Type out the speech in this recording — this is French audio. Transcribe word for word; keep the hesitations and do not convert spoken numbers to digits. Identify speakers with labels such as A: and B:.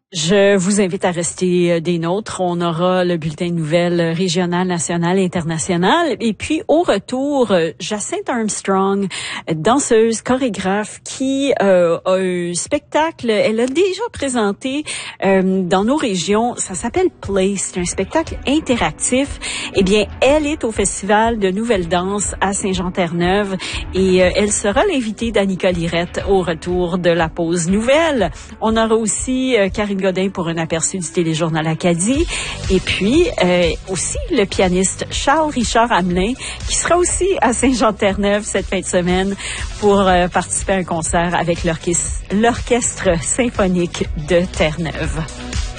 A: Je vous invite à rester des nôtres. On aura le bulletin de nouvelles régional, national, international. Et puis, au retour, Jacinthe Armstrong, danseuse, chorégraphe, qui euh, a un spectacle. Elle a déjà présenté euh, dans nos régions. Ça s'appelle Play. C'est un spectacle interactif. Eh bien, elle est au Festival de Nouvelle Danse à Saint-Jean-Terre-Neuve et euh, elle sera l'invitée d'Annika Lirette au retour de la pause nouvelle. On aura aussi euh, Karine Godin pour un aperçu du téléjournal Acadie. Et puis, euh, aussi le pianiste Charles-Richard Hamelin, qui sera aussi à Saint-Jean-Terre-Neuve cette fin de semaine pour euh, participer à un concert avec l'orchestre, l'orchestre symphonique de Terre-Neuve.